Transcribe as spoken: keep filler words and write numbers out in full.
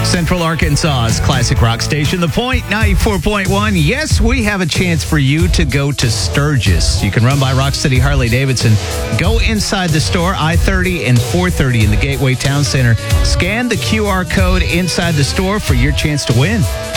Central Arkansas's classic rock station, The Point, ninety-four point one. Yes, we have a chance for you to go to Sturgis. You can run by Rock City Harley-Davidson. Go inside the store, I thirty and four thirty in the Gateway Town Center. Scan the Q R code inside the store for your chance to win.